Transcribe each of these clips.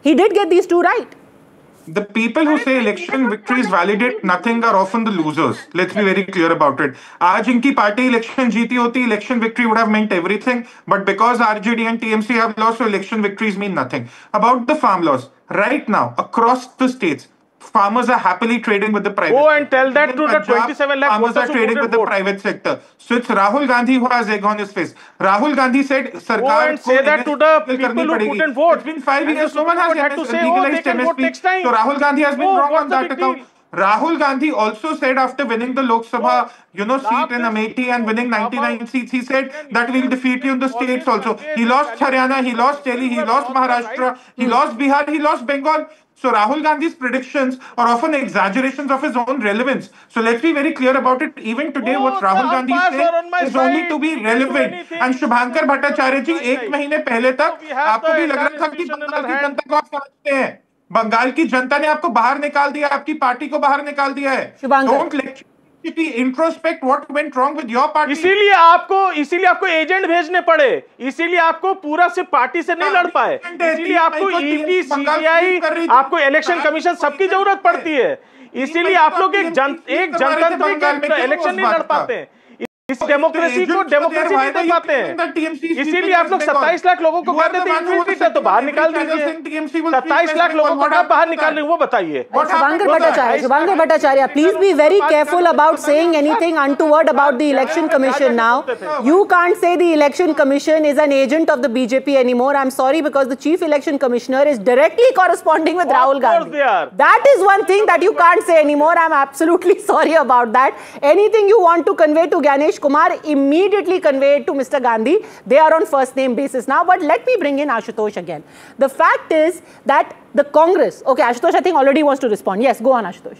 He did get these two right. The people who say election victories validate nothing are often the losers. Let's be very clear about it. आज इनकी party election जीती होती, election victory would have meant everything. But because RJD and TMC have lost, so election victories mean nothing. About the farm laws, right now across the states, farmers are happily trading with the private. Go and tell that to the 27 lakh farmers are trading with the private sector. So it's Rahul Gandhi who has egg on his face. Rahul Gandhi said, "Sarkar go and say that to the people who couldn't vote." It's been 5 years. No one has had to say, legalized they can vote MSP. next time. So Rahul Gandhi has been wrong what's on the that big account. deal? Rahul Gandhi also said after winning the Lok Sabha, seat in Amethi and winning 99 seats, he said that we'll defeat you in the states also. He lost Haryana, he lost Delhi, he lost Maharashtra, he lost Bihar, he lost Bengal. So Rahul Gandhi's predictions are often exaggerations of his own relevance. So let's be very clear about it. Even today, what Rahul Gandhi is saying is only to be relevant. And Shubhankar Bhattacharya ji, एक महीने पहले तक आपको भी लग रहा था कि बंगाल की जनता को आप समझते हैं. बंगाल की जनता ने आपको बाहर निकाल दिया, आपकी पार्टी को बाहर निकाल दिया है. Don't let introspect what went wrong with your party. इसीलिए आपको एजेंट भेजने पड़े, इसीलिए आपको पूरा से पार्टी से नहीं लड़ पाए, इसीलिए आपको ईडी, सीबीआई, आपको इलेक्शन कमीशन सबकी जरूरत पड़ती है. इसीलिए आप लोग एक जनतांत्रिक इलेक्शन नहीं लड़ पाते, इस डेमोक्रेसी को डेमोक्रेसी नहीं कर पाते हैं. इसीलिए आप लोग 27 लाख लोगों को कहते थे इनफिल्ट्रेट है, तो बाहर निकाल दीजिए. 27 लाख लोगों को आप बाहर निकाल रहे, वो बताइए. Shubhankar Bhattacharya, please be very careful about saying anything untoward about the election commission now. You can't say the election commission is an agent of the BJP anymore. I'm sorry, because the chief election commissioner is directly corresponding with Rahul Gandhi. That is one thing that you can't say anymore. I'm absolutely sorry about that. Anything you want to convey to Ganesh Kumar, immediately convey it to Mr. Gandhi. They are on first name basis now. But let me bring in Ashutosh again. The fact is that the Congress... Okay, Ashutosh, I think already wants to respond. Yes, go on, Ashutosh.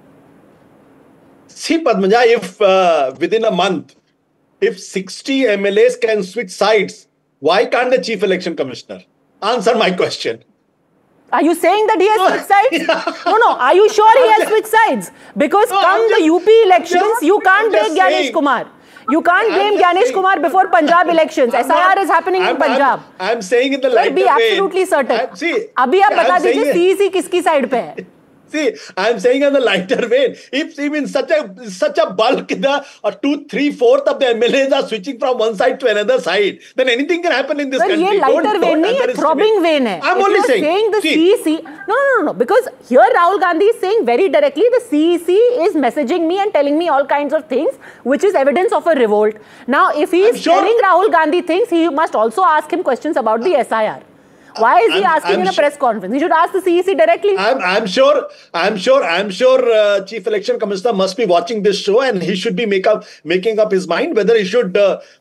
See, Padmaja, if within a month, if 60 MLAs can switch sides, why can't the chief election commissioner? Answer my question. Are you saying that he has switched sides? No. Are you sure he has switched sides? Because come the UP elections, you can't blame Ganesh Kumar. You can't blame Ganesh Kumar before Punjab elections. SIR is happening in Punjab. I'm saying in the lighter vein. Be absolutely certain. अभी आप बता दीजिए CEC किसकी side पे है? See, I'm saying in the lighter vein, if even such a bulk, 2, 3, 4 of the MLAs are switching from one side to another side, then anything can happen in this country. ये lighter vein नहीं है, throbbing vein है. I'm only saying the CEC. No. Because here Rahul Gandhi is saying very directly, the CEC is messaging me and telling me all kinds of things, which is evidence of a revolt. Now, if he is telling Rahul Gandhi things, he must also ask him questions about the SIR. Why is he asking in a press conference? He should ask the CEC directly. I'm sure Chief Election Commissioner must be watching this show, and he should be making up his mind whether he should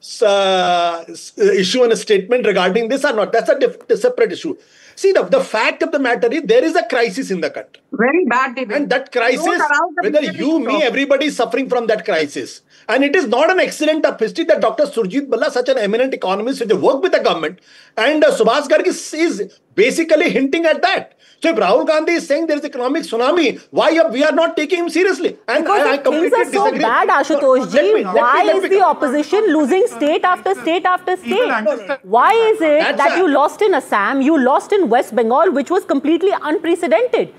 issue a statement regarding this or not. That's a separate issue. See, the fact of the matter is there is a crisis in the country. Very bad debate. And that crisis, whether you, me, everybody is suffering from that crisis. And it is not an accident of history that Dr. Surjit Balla, such an eminent economist, who worked with the government, and Subhas Garg is basically hinting at that. So if Rahul Gandhi is saying there is economic tsunami, why we are not taking him seriously? And because things are so bad, Ashutosh ji. Why is the opposition losing state after state after state? Why is it that you lost in Assam, you lost in West Bengal, which was completely unprecedented?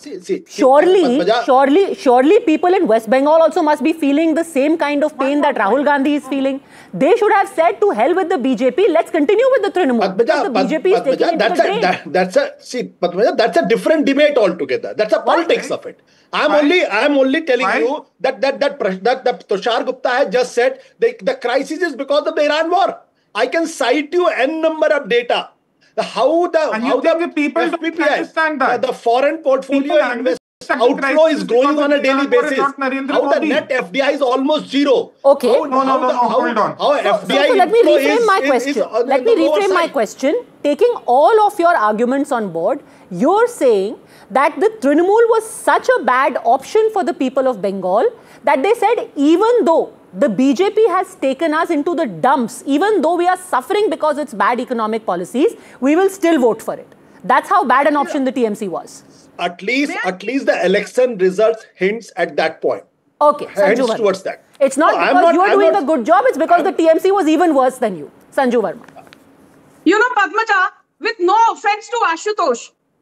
Surely people in West Bengal also must be feeling the same kind of pain that Rahul Gandhi is feeling. They should have said to hell with the BJP, let's continue with the Trinamool. The BJP is taking it to the drain. That's a different debate altogether. That's a politics of it. I'm only telling you that Tushar Gupta has just said the crisis is because of the Iran war. I can cite you n number of data. How the people don't understand that. The foreign portfolio investment outflow is growing on a daily basis. How the net FDI is almost zero. Okay. Hold on. So let me reframe my question. Let me reframe my question. Taking all of your arguments on board, you're saying that the Trinamool was such a bad option for the people of Bengal that they said even though the BJP has taken us into the dumps, even though we are suffering because it's bad economic policies, we will still vote for it. That's how bad an option the TMC was. At least the election results hints at that point. Okay, Sanju Verma. Towards that. It's not because you are doing a good job, it's because the TMC was even worse than you. Sanju Verma. You know, Padmaja, with no offense to Ashutosh,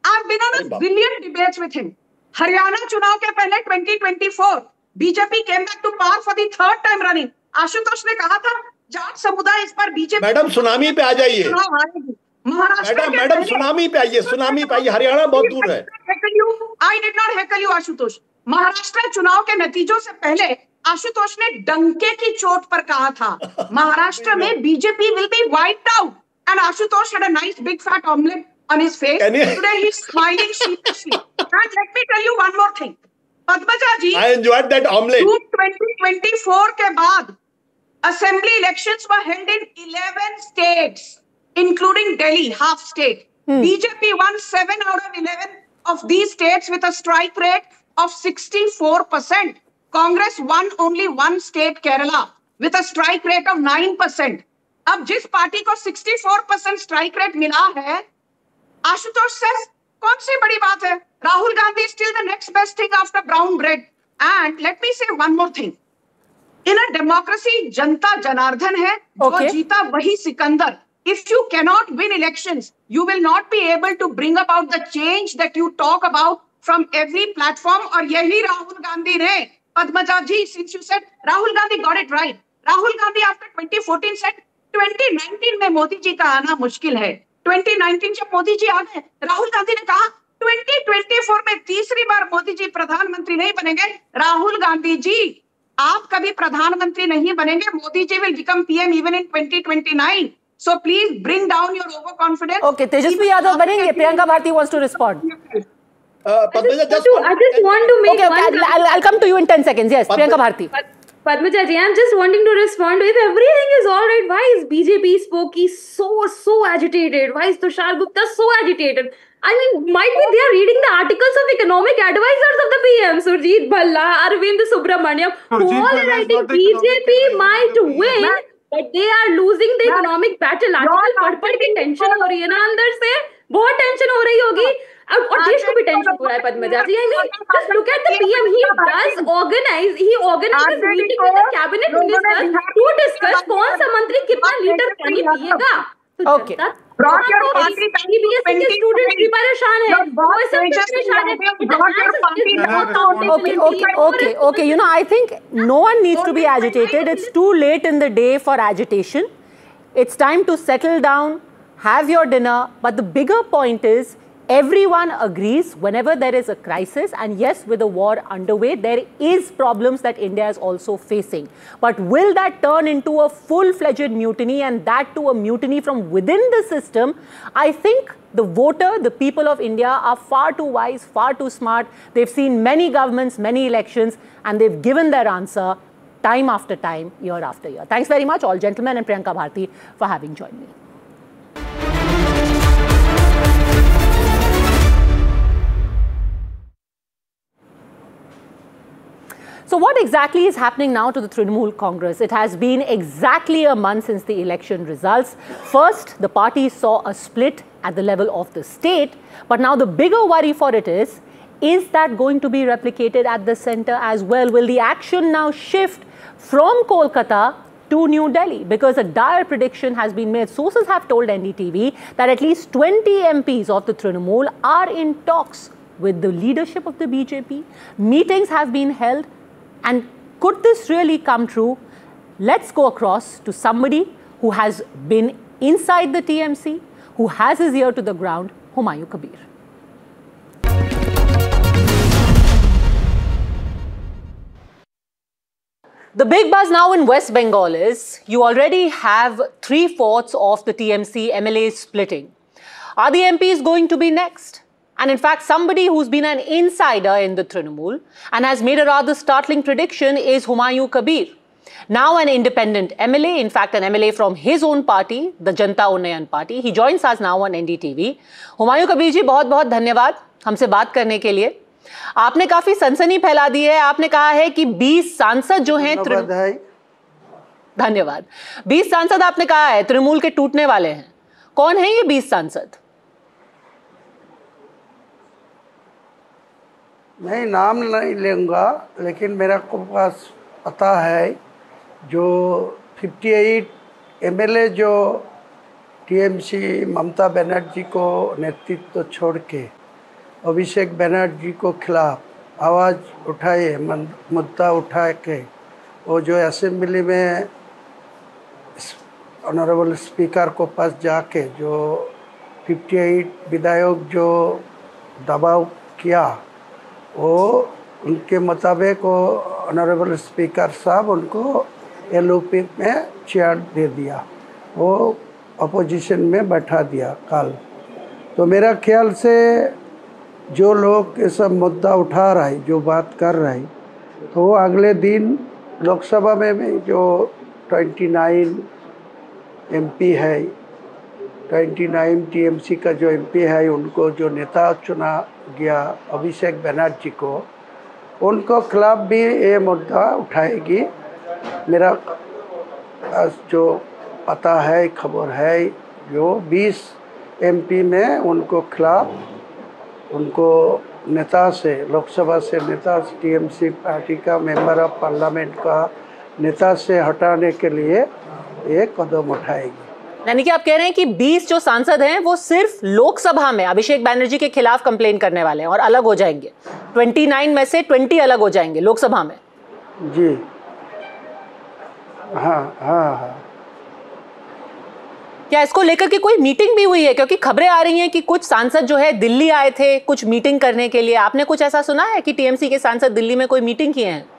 I've been on a zillion debates with him. Haryana चुनाव के पहले 2024 BJP came back to power for the third time running. Ashutosh ने कहा था जाट समुदाय इस पर BJP madam tsunami पे आ जाइए, चुनाव हारेगी। महाराष्ट्र मैडम सुनामी पे आइए, सुनामी पे आइए, हरियाणा बहुत दूर है। I did not heckle you, Ashutosh. Maharashtra चुनाव के नतीजों से पहले आशुतोष ने डंके की चोट पर कहा था महाराष्ट्र में BJP will be wiped out, and Ashutosh had a nice big fat omelette on his face. Today he's smiling sheepishly. And let me tell you one more thing, Padmaja ji, I enjoyed that omelette. June 2024 के बाद assembly elections were held in 11 states, including Delhi, half state. BJP won 7 out of 11 of these states with a strike rate of 64%. Congress won only one state, Kerala, with a strike rate of 9%. अब जिस party को 64% strike rate मिला है, Ashutosh says, कौन सी बड़ी बात है? Rahul Gandhi is still the next best thing after brown bread. And let me say one more thing. In a democracy, जनता जनार्दन है, जो जीता वही Sikandar. If you cannot win elections, you will not be able to bring about the change that you talk about from every platform. और यही राहुल गांधी ने, Padmaja ji, since you said Rahul Gandhi got it right. Rahul Gandhi after 2014 said 2019 में मोदी जी का आना मुश्किल है. 2019 जब मोदी जी आ गए, राहुल गांधी ने कहा 2024 में तीसरी बार मोदी जी प्रधानमंत्री नहीं बनेंगे. राहुल गांधी जी, आप कभी प्रधानमंत्री नहीं बनेंगे. Modi ji will become PM even in 2029. So please bring down your overconfidence. Okay, Tejasvi Yadav बनेंगे. Priyanka Bharti wants to respond. I just want to make I'll come to you in 10 seconds. Yes, Priyanka Bharti. Padmaja ji, I'm just wanting to respond. If everything is all right, why is BJP spokey so agitated? Why is Tushar Gupta so agitated? I mean, might be they are reading the articles of economic advisors of the PM, Surjit Bhalla, Arvind Subramaniam, who all are writing BJP might win, but they are losing the economic battle. आजकल पढ़ के tension हो रही है ना अंदर से, बहुत टेंशन हो रही होगी. और देश को भी टेंशन हो रहा है पद्मजा जी. I mean, just look at the PM. He organizes meeting with the cabinet ministers to discuss कौन सा मंत्री कितना लीटर पानी पिएगा. Okay. CBSE के students भी परेशान है. वो सब परेशान है. Okay. You know, I think no one needs to be agitated. It's too late in the day for agitation. It's time to settle down, have your dinner. But the bigger point is, everyone agrees whenever there is a crisis, and yes, with the war underway, there is problems that India is also facing. But will that turn into a full-fledged mutiny, and that to a mutiny from within the system? I think the voter, the people of India are far too wise, far too smart. They've seen many governments, many elections, and they've given their answer time after time, year after year. Thanks very much, all gentlemen, and Priyanka Bharti for having joined me. So what exactly is happening now to the Trinamool Congress? It has been exactly a month since the election results. First, the party saw a split at the level of the state. But now the bigger worry for it is that going to be replicated at the center as well? Will the action now shift from Kolkata to New Delhi? Because a dire prediction has been made. Sources have told NDTV that at least 20 MPs of the Trinamool are in talks with the leadership of the BJP. Meetings have been held. And could this really come true? Let's go across to somebody who has been inside the TMC, who has his ear to the ground, Humayun Kabir. The big buzz now in West Bengal is you already have 3/4 of the TMC MLAs splitting. Are the MPs going to be next? And in fact, somebody who's been an insider in the Trinamool and has made a rather startling prediction is Humayun Kabir. Now an independent MLA, in fact an MLA from his own party, the Janta Unnayan Party. He joins us now on NDTV. Humayun Kabir ji, बहुत बहुत धन्यवाद हमसे बात करने के लिए. आपने काफी सनसनी फैला दी है. आपने कहा है कि 20 सांसद जो हैं धन्यवाद 20 सांसद आपने कहा है तृणमूल के टूटने वाले हैं. कौन है ये 20 सांसद? मैं नाम नहीं लूँगा, लेकिन मेरा को पास पता है जो 58 MLA जो TMC ममता बनर्जी को नेतृत्व छोड़ के अभिषेक बनर्जी को खिलाफ आवाज़ उठाए, मुद्दा उठा के वो जो असेंबली में ऑनरेबल स्पीकर को पास जाके जो 58 विधायक जो दबाव किया, वो उनके मुताबिक ऑनरेबल स्पीकर साहब उनको एलओपी में चेयर दे दिया, वो अपोजिशन में बैठा दिया कल। तो मेरा ख्याल से जो लोग ये सब मुद्दा उठा रहा है, जो बात कर रहा है, तो वो अगले दिन लोकसभा में जो 29 एमपी है, 29 टीएमसी का जो एमपी है, उनको जो नेता चुना गया अभिषेक बनर्जी को, उनको खिलाफ भी ये मुद्दा उठाएगी। मेरा जो पता है, खबर है, जो 20 एमपी में उनको खिलाफ उनको नेता से, लोकसभा से नेता, टीएमसी पार्टी का मेंबर ऑफ पार्लियामेंट का नेता से हटाने के लिए एक कदम उठाएगी। यानी कि आप कह रहे हैं कि 20 जो सांसद हैं वो सिर्फ लोकसभा में अभिषेक बनर्जी के खिलाफ कंप्लेन करने वाले हैं और अलग हो जाएंगे। 29 में से 20 अलग हो जाएंगे लोकसभा में। जी हाँ। क्या इसको लेकर के कोई मीटिंग भी हुई है? क्योंकि खबरें आ रही हैं कि कुछ सांसद जो है दिल्ली आए थे कुछ मीटिंग करने के लिए। आपने कुछ ऐसा सुना है कि टीएमसी के सांसद दिल्ली में कोई मीटिंग किए हैं?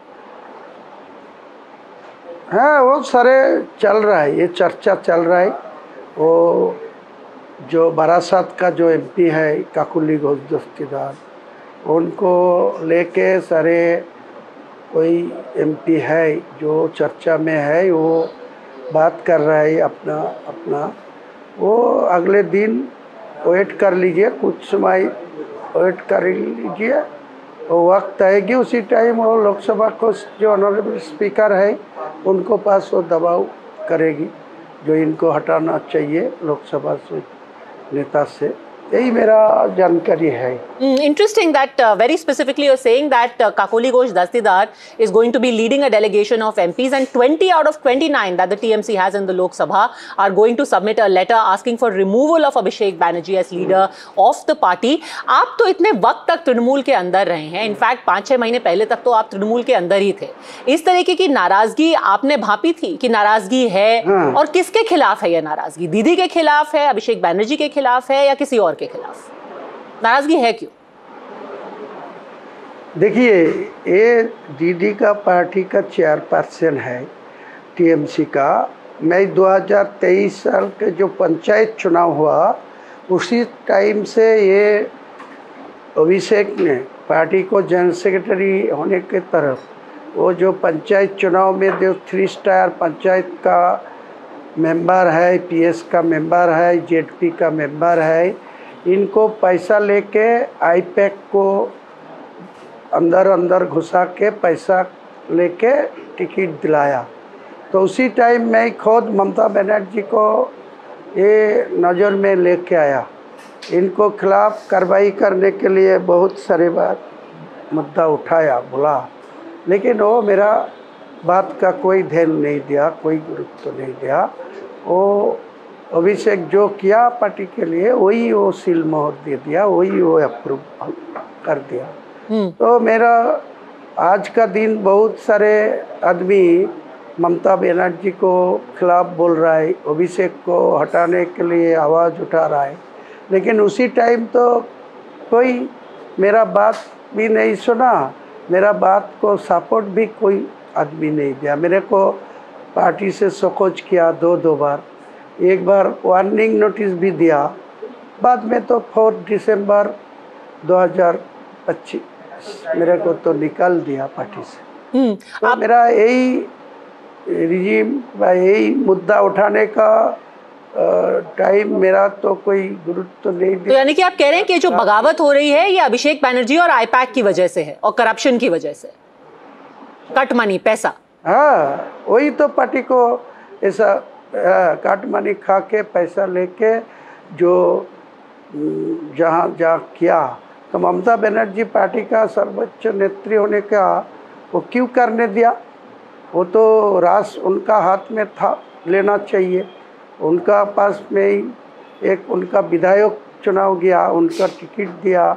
हाँ, वो सारे चल रहा है, ये चर्चा चल रहा है। वो जो बारासात का जो एमपी है काकुली घोष दस्तीदार, उनको लेके सारे कोई एमपी है जो चर्चा में है, वो बात कर रहा है अपना। वो अगले दिन वेट कर लीजिए, कुछ समय वेट कर लीजिए, वो वक्त आएगी, उसी टाइम वो लोकसभा को जो ऑनरेबल स्पीकर है उनको पास वो दबाव करेगी जो इनको हटाना चाहिए लोकसभा से, नेता से। यही मेरा जानकारी है। Interesting that very specifically you're saying that Kakoli Ghosh Dastidar is going to be leading a delegation of MPs and 20 out of 29 that the TMC has in the Lok Sabha are going to submit a letter asking for removal of Abhishek Banerjee as leader of the party. आप तो इतने वक्त तक तृणमूल के अंदर रहे हैं, in fact 5-6 महीने पहले तक तो आप तृणमूल के अंदर ही थे। इस तरीके की नाराजगी आपने भांपी थी कि नाराजगी है? और किसके खिलाफ है ये नाराजगी? दीदी के खिलाफ है, अभिषेक बैनर्जी के खिलाफ है, या किसी और के खिलाफ नाराजगी है? क्यों? देखिए, ये दीदी का पार्टी का चेयरपर्सन है टीएमसी का। मैं 2023 साल के जो पंचायत चुनाव हुआ उसी टाइम से ये अभिषेक ने पार्टी को जनरल सेक्रेटरी होने के तरफ, वो जो पंचायत चुनाव में जो 3 स्टार पंचायत का मेंबर है, पीएस का मेंबर है, जेडपी का मेंबर है, इनको पैसा लेके आईपैक को अंदर घुसा के पैसा लेके टिकट दिलाया। तो उसी टाइम मैं खुद ममता बनर्जी को ये नज़र में लेके आया, इनको खिलाफ कार्रवाई करने के लिए बहुत सारे बात मुद्दा उठाया, बोला, लेकिन वो मेरा बात का कोई ध्यान नहीं दिया, कोई गुरुत्व नहीं दिया। वो अभिषेक जो किया पार्टी के लिए वही वो सील मोहर दे दिया, वही वो अप्रूव कर दिया। तो मेरा आज का दिन बहुत सारे आदमी ममता बनर्जी को खिलाफ बोल रहा है, अभिषेक को हटाने के लिए आवाज़ उठा रहा है, लेकिन उसी टाइम तो कोई मेरा बात भी नहीं सुना, मेरा बात को सपोर्ट भी कोई आदमी नहीं दिया। मेरे को पार्टी से शोकॉज किया 2 बार, एक बार वार्निंग नोटिस भी दिया, बाद में तो 4 दिसंबर 2025 मेरे को तो निकाल दिया पार्टी से। तो मेरा यही रिजीम व यही मुद्दा उठाने का टाइम मेरा तो कोई गुरुत्व नहीं दिया। तो यानी कि आप कह रहे हैं कि जो बगावत हो रही है ये अभिषेक बैनर्जी और आईपैक की वजह से है और करप्शन की वजह से, कट मनी, पैसा। हाँ, वही तो पार्टी को ऐसा काट मनी खा के पैसा लेके जो जहाँ किया, तो ममता बनर्जी पार्टी का सर्वोच्च नेत्री होने का वो क्यों करने दिया? वो तो राज उनका हाथ में था, लेना चाहिए। उनका पास में ही एक उनका विधायक चुनाव गया, उनका टिकट दिया,